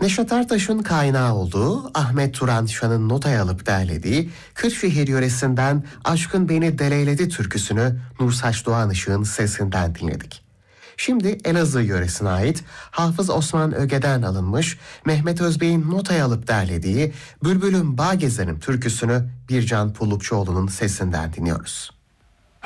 Neşet Ertaş'ın kaynağı olduğu, Ahmet Turan Şan'ın notaya alıp derlediği Kırşehir yöresinden Aşkın Beni Deleyledi türküsünü Nursaç Doğan Işık'ın sesinden dinledik. Şimdi Elazığ yöresine ait Hafız Osman Öge'den alınmış Mehmet Özbey'in notaya alıp derlediği Bülbülüm Bağ Gezerim türküsünü Bircan Pullukçuoğlu'nun sesinden dinliyoruz.